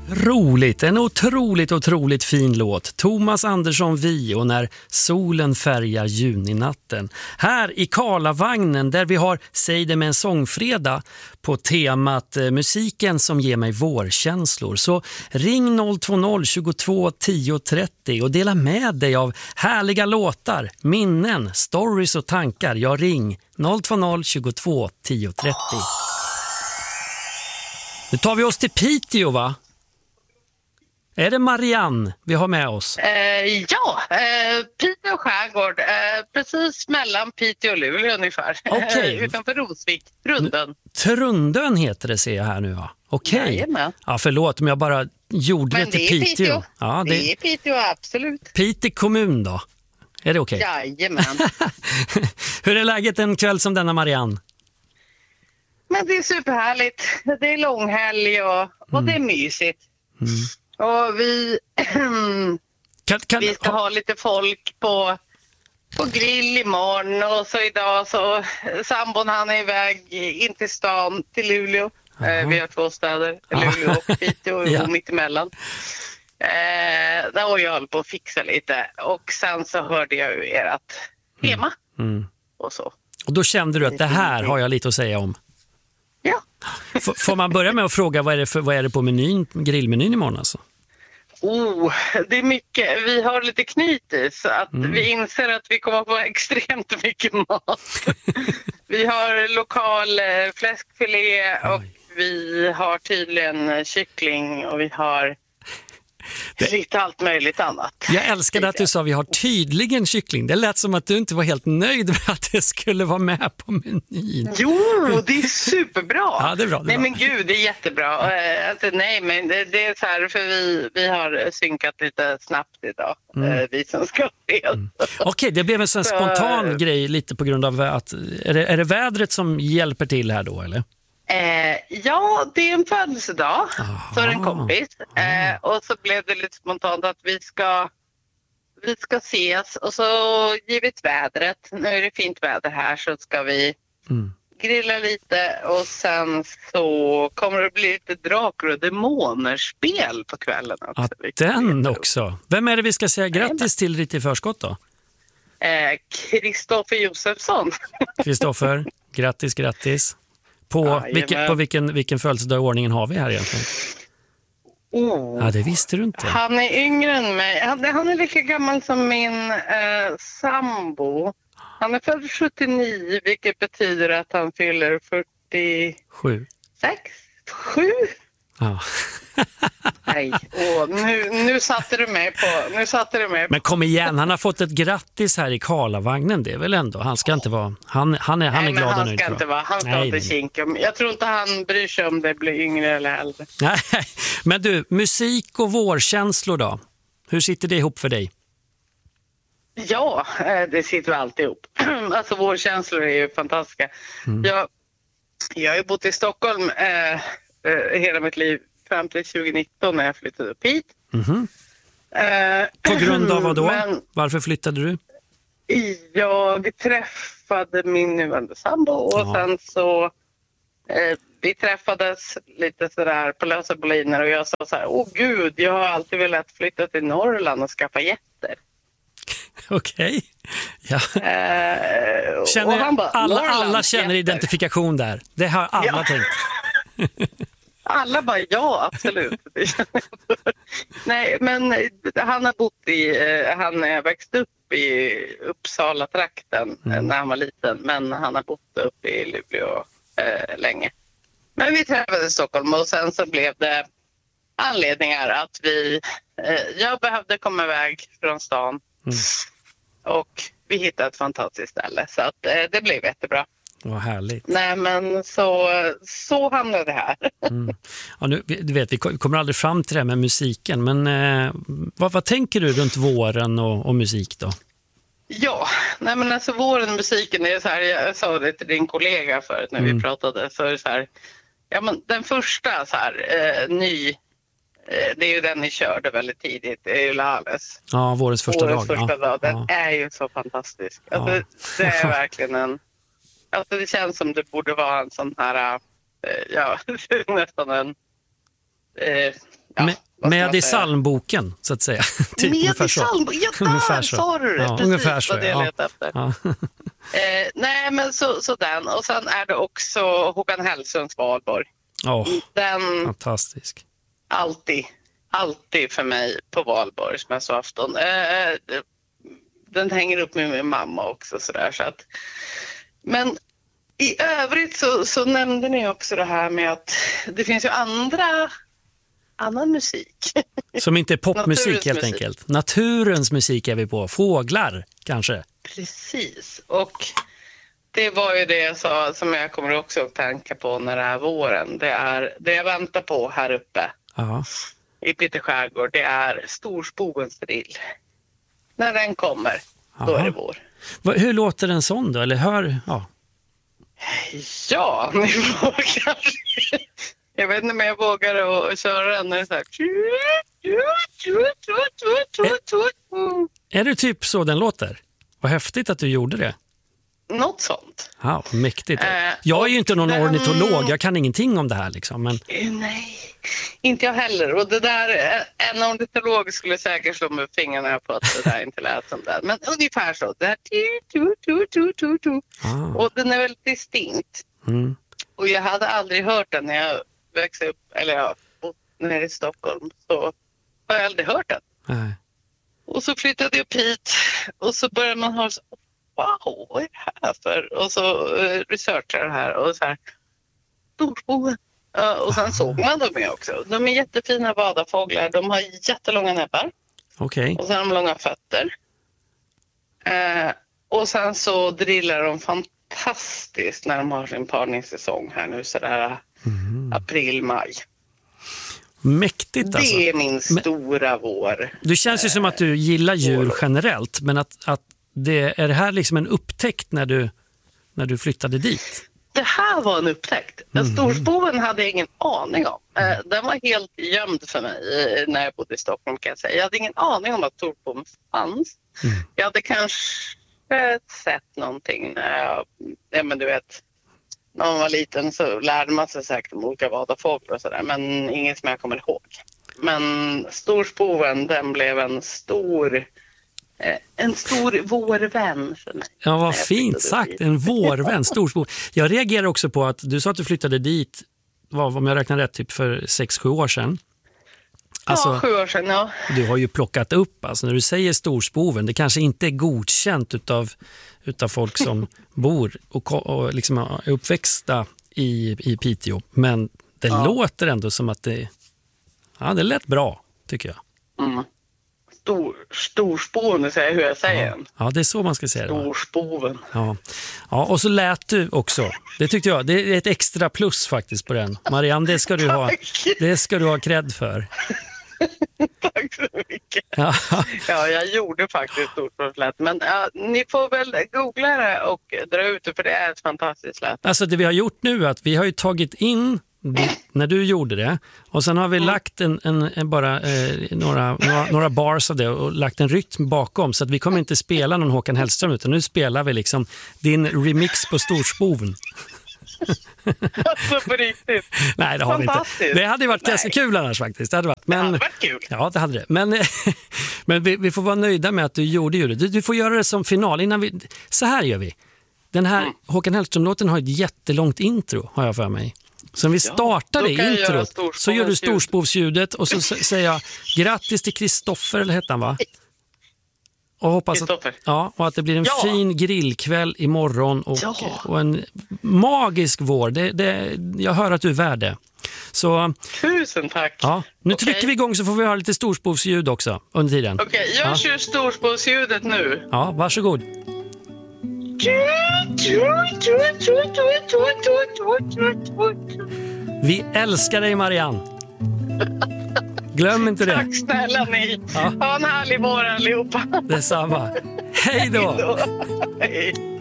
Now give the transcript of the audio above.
Roligt, en otroligt fin låt. Thomas Andersson Vi och När solen färgar juninatten. Här i Karlavagnen där vi har Säg det med en sångfredag på temat musiken som ger mig vårkänslor. Så ring 020 22 10 30 och dela med dig av härliga låtar, minnen, stories och tankar. Jag ring 020 22 10 30. Nu tar vi oss till Piteå, va? Är det Marianne vi har med oss? Piteå skärgård. Precis mellan Piteå och Luleå ungefär. Okej. Utanför Rosvik, Trundön. Trundön heter det, ser jag här nu, va? Okej. Jajamän. Ja, förlåt om jag bara gjorde Men det till är Piteå. Ja, det är Piteå, absolut. Piteå kommun då? Är det okej? Jajamän. Hur är läget en kväll som denna, Marianne? Men det är superhärligt. Det är långhelg och det är mysigt. Och vi ska ha lite folk på grill imorgon, och så idag så sambon han är iväg in till stan, till Luleå. Vi har 2 städer, Luleå och Piteå, och mitt emellan. Där jag håller på att fixa lite, och sen så hörde jag ju ert tema och så. Och då kände du att det här har jag lite att säga om. Ja. Får man börja med att fråga vad är det på menyn, grillmenyn imorgon alltså? Det är mycket. Vi har lite knytis, så att vi inser att vi kommer att få extremt mycket mat. Vi har lokal fläskfilé och vi har tydligen kyckling och vi har lite allt möjligt annat. Jag älskade att du sa vi har tydligen kyckling. Det lät som att du inte var helt nöjd med att det skulle vara med på menyn. Jo, det är superbra. Ja, det är bra. Nej, men gud, det är jättebra. Nej, men det är så här, för vi har synkat lite snabbt idag. Vi som ska Okej, det blev en sån spontan grej lite på grund av att... Är det vädret som hjälper till här då, eller? Ja, det är en födelsedag för en kompis. Och så blev det lite spontant att vi ska ses. Och så givet vädret, nu är det fint väder här, så ska vi grilla lite. Och sen så kommer det bli lite drakar och demoner-spel på kvällen också. Den också. Vem är det vi ska säga grattis till lite i förskott då? Kristoffer Josefsson. Kristoffer, grattis. På vilken födelsedag i ordningen har vi här egentligen? Ja, det visste du inte. Han är yngre än mig. Han är lika gammal som min sambo. Han är född 79, vilket betyder att han fyller 47. 7? Ja. Nej, nu satte du mig på. Men kom igen, han har fått ett grattis här i Karlavagnen, det är väl ändå. Han ska inte vara han är glad och nöjd. Han ska inte kinka. Jag tror inte han bryr sig om det blir yngre eller äldre. Nej, men du, musik och vårkänslor då? Hur sitter det ihop för dig? Ja, det sitter alltid ihop. Alltså vårkänslor är ju fantastiska. Jag har ju bott i Stockholm hela mitt liv fram till 2019 när jag flyttade upp hit. På grund av vad då? Varför flyttade du? Jag träffade min nuvarande sambo och sen så vi träffades lite sådär på lösa boliner och jag sa så här: åh gud, jag har alltid velat flytta till Norrland och skaffa getter. Okej. Ja. Och han bara, alla känner identifikation där. Det har alla tänkt. Alla bara, ja, absolut. Nej, men han har växt upp i Uppsala-trakten när han var liten, men han har bott upp i Luleå länge. Men vi träffades i Stockholm och sen så blev det anledningar att jag behövde komma iväg från stan och vi hittade ett fantastiskt ställe, så att det blev jättebra. Vad härligt. Nej, men så hamnade det här. Ja, nu, du vet, vi kommer aldrig fram till det här med musiken, men vad tänker du runt våren och musik då? Ja, nej men alltså våren och musiken är så här, jag sa det till din kollega förut när vi pratade, så är det så här, ja men den första så här, det är ju den ni körde väldigt tidigt, det är ju Lales. Ja, vårens första dag. Den är ju så fantastisk. Alltså, det är verkligen alltså det känns som det borde vara en sån här, nästan en med i psalmboken, så att säga. Typ med ungefär i psalmboken? Ja, där sa du det. Ja, precis ungefär så. Vad det jag letade efter. Ja. Nej, men så den. Och sen är det också Håkan Hellströms Valborg. Den fantastisk. Alltid för mig på valborgsmässoafton. Den hänger upp med min mamma också. Så att, men i övrigt så nämnde ni också det här med att det finns ju annan musik. Som inte är popmusik helt enkelt. Naturens musik är vi på. Fåglar kanske. Precis. Och det var ju det jag sa som jag kommer också att tänka på när det är våren. Det är det jag väntar på här uppe. Aha. I Piteå skärgård. Det är storspovens drill. När den kommer, då är det vår. Hur låter en sån då? Eller Ja, ni vågar. Jag vet inte om jag vågar att köra den när det är så här. Är det typ så den låter? Vad häftigt att du gjorde det. Något sånt. Ja, mäktigt. Jag är ju inte någon ornitolog, jag kan ingenting om det här liksom. Men... Nej, inte jag heller. Och det där, en ornitolog skulle säkert slå med fingrarna på att det där inte lät som det. Men ungefär så. Det här, och den är väldigt distinkt. Mm. Och jag hade aldrig hört den när jag växte upp, eller jag bott nere i Stockholm. Så har jag aldrig hört den. Nej. Och så flyttade jag upp hit och så började man ha så, wow, vad är det här för? Och så researchade det här och så här, storspoven. Och sen såg man dem ju också. De är jättefina vadarfåglar. De har jättelånga näbbar. Okej. Och sen har de långa fötter. Och sen så drillar de fantastiskt när de har sin parningssäsong här nu. Sådär april, maj. Mäktigt alltså. Det är min stora vår. Du känns ju som att du gillar djur generellt. Men att är det här liksom en upptäckt när du flyttade dit? Det här var en upptäckt. Storspoven hade jag ingen aning om. Den var helt gömd för mig när jag bodde i Stockholm, kan jag säga. Jag hade ingen aning om att storspoven fanns. Jag hade kanske sett någonting när men du vet, när man var liten så lärde man sig säkert om olika vadarfåglar och sådär. Men inget som jag kommer ihåg. Men storspoven, den blev en stor vårvän för mig. Ja, vad fint sagt. En vårvän, storspov. Jag reagerar också på att du sa att du flyttade dit, om jag räknar rätt, typ för 6-7 år sedan. Alltså, 7 år sedan, ja. Du har ju plockat upp, alltså när du säger storspoven, det kanske inte är godkänt utav folk som bor och liksom är uppväxta i Piteå. Men det låter ändå som att det lät bra, tycker jag. Storspoven, säger hur jag säger den. Ja, det är så man ska säga det. Storspoven. Ja, och så lät du också. Det tyckte jag. Det är ett extra plus faktiskt på den. Marianne, det ska du ha cred för. Tack så mycket. Ja, jag gjorde faktiskt storspoven. Men ni får väl googla det och dra ut det, för det är ett fantastiskt lät. Alltså det vi har gjort nu är att vi har ju tagit in när du gjorde det, och sen har vi lagt några bars av det och lagt en rytm bakom, så att vi kommer inte spela någon Håkan Hellström, utan nu spelar vi liksom din remix på storspoven. Alltså på riktigt. Nej, det har vi inte. Det hade varit ganska kul annars faktiskt. Det hade varit kul. Ja, det hade det. Men vi får vara nöjda med att du gjorde det. Du får göra det som final. Så här gör vi. Den här Håkan Hellström-låten har ett jättelångt intro, har jag för mig. Så om vi startar det introt, så gör du storspovsljudet och så säger jag grattis till Kristoffer, eller hette han, va? Och hoppas och att det blir en fin grillkväll imorgon och en magisk vår. Jag hör att du är värd det. Så, tusen tack. Ja, nu trycker vi igång, så får vi ha lite storspovsljud också under tiden. Okej, jag kör storspovsljudet nu. Ja, varsågod. Vi älskar dig, Marianne. Glöm inte det. Tack snälla ni. Ha en härlig vår allihopa. Detsamma. Hej då. Hej.